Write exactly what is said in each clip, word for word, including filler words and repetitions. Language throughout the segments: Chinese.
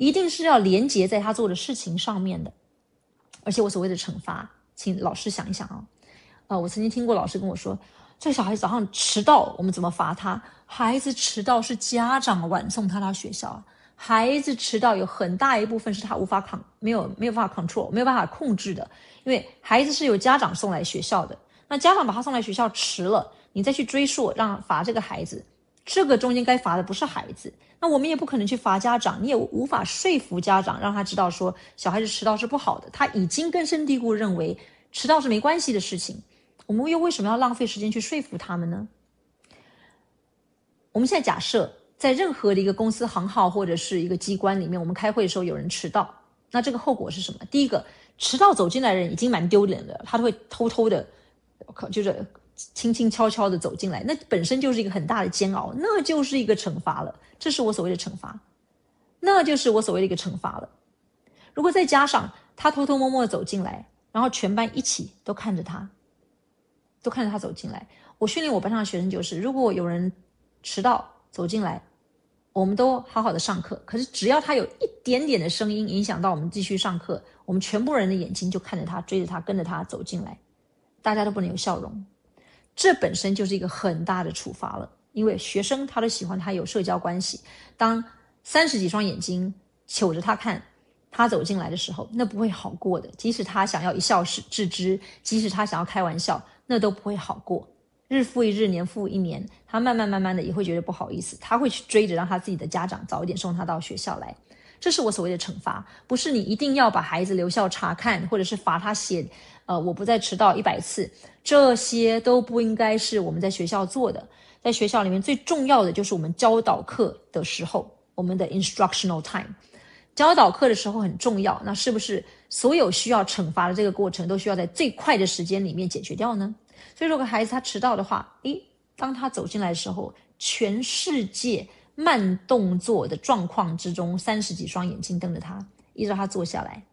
一定是要连结在他做的事情上面的。而且我所谓的惩罚，请老师想一想啊，呃，我曾经听过老师跟我说，这个小孩子早上迟到，我们怎么罚他？孩子迟到是家长晚送他到学校，孩子迟到有很大一部分是他无法 con 没有没有办法 control 没有办法控制的，因为孩子是由家长送来学校的，那家长把他送来学校迟了，你再去追溯让罚这个孩子，这个中间该罚的不是孩子，那我们也不可能去罚家长，你也无法说服家长让他知道说小孩子迟到是不好的，他已经根深蒂固认为迟到是没关系的事情，我们又为什么要浪费时间去说服他们呢？我们现在假设在任何的一个公司行号或者是一个机关里面，我们开会的时候有人迟到，那这个后果是什么？第一个，迟到走进来的人已经蛮丢脸的，他都会偷偷的就是轻轻悄悄的走进来，那本身就是一个很大的煎熬，那就是一个惩罚了，这是我所谓的惩罚，那就是我所谓的一个惩罚了。如果再加上他偷偷摸摸的走进来，然后全班一起都看着他都看着他走进来，我训练我班上的学生就是，如果有人迟到走进来，我们都好好的上课，可是只要他有一点点的声音影响到我们继续上课，我们全部人的眼睛就看着他，追着他，跟着他走进来，大家都不能有笑容，这本身就是一个很大的处罚了。因为学生他都喜欢他有社交关系，当三十几双眼睛瞅着他看他走进来的时候，那不会好过的，即使他想要一笑置之，即使他想要开玩笑，那都不会好过。日复一日，年复一年，他慢慢慢慢的也会觉得不好意思，他会去追着让他自己的家长早一点送他到学校来。这是我所谓的惩罚，不是你一定要把孩子留校察看，或者是罚他写呃我不再迟到一百次，这些都不应该是我们在学校做的。在学校里面最重要的就是我们教导课的时候，我们的 instructional time， 教导课的时候很重要，那是不是所有需要惩罚的这个过程都需要在最快的时间里面解决掉呢？所以如果孩子他迟到的话，诶，当他走进来的时候，全世界慢动作的状况之中，三十几双眼睛瞪着他，一直让他坐下来。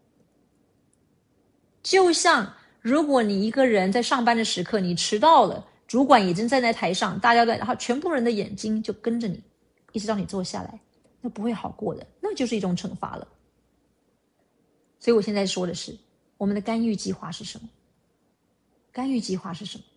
就像如果你一个人在上班的时刻你迟到了，主管已经站在台上，大家都然后全部人的眼睛就跟着你，一直让你坐下来，那不会好过的，那就是一种惩罚了。所以我现在说的是，我们的干预计划是什么？干预计划是什么？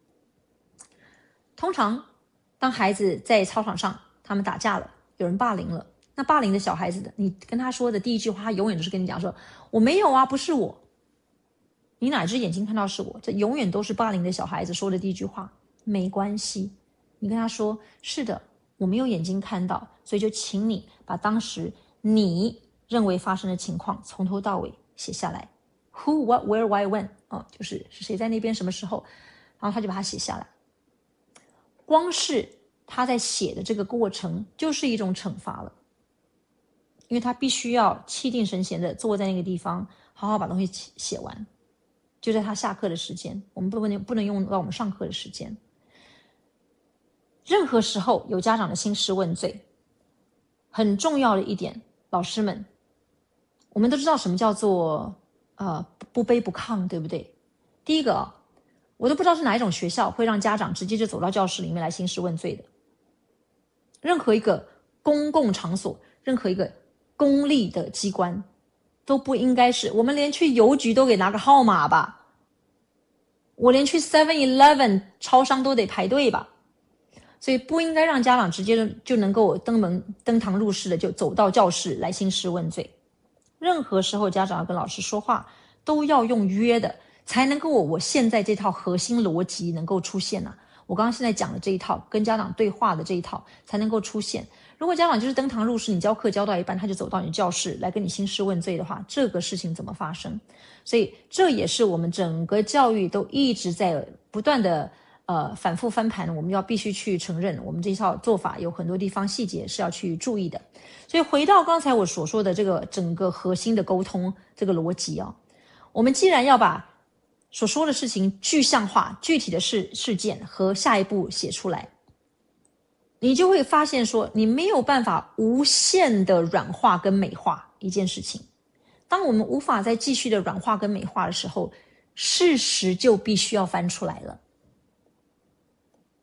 通常当孩子在操场上他们打架了，有人霸凌了，那霸凌的小孩子的，你跟他说的第一句话，他永远都是跟你讲说，我没有啊，不是我。你哪只眼睛看到是我？这永远都是霸凌的小孩子说的第一句话。没关系，你跟他说，是的，我没有眼睛看到，所以就请你把当时你认为发生的情况从头到尾写下来。Who, what, where, why, when， 哦，就是是谁在那边什么时候，然后他就把它写下来。光是他在写的这个过程就是一种惩罚了，因为他必须要气定神闲的坐在那个地方，好好把东西写完，就在他下课的时间，我们不能不能用到我们上课的时间。任何时候有家长的兴师问罪，很重要的一点，老师们，我们都知道什么叫做呃不卑不亢，对不对？第一个，我都不知道是哪一种学校会让家长直接就走到教室里面来兴师问罪的。任何一个公共场所，任何一个公立的机关都不应该是，我们连去邮局都给拿个号码吧，我连去 seven eleven 超商都得排队吧，所以不应该让家长直接就能够登门登堂入室的就走到教室来兴师问罪。任何时候家长要跟老师说话都要用约的，才能够我我现在这套核心逻辑能够出现啊。我刚刚现在讲的这一套跟家长对话的这一套才能够出现。如果家长就是登堂入室，你教课教到一半他就走到你教室来跟你兴师问罪的话，这个事情怎么发生？所以这也是我们整个教育都一直在不断的呃反复翻盘，我们要必须去承认我们这套做法有很多地方细节是要去注意的。所以回到刚才我所说的这个整个核心的沟通这个逻辑啊，我们既然要把所说的事情具象化，具体的事事件和下一步写出来，你就会发现说你没有办法无限的软化跟美化一件事情。当我们无法再继续的软化跟美化的时候，事实就必须要翻出来了。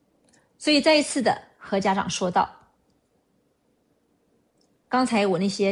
所以再一次的和家长说到，刚才我那些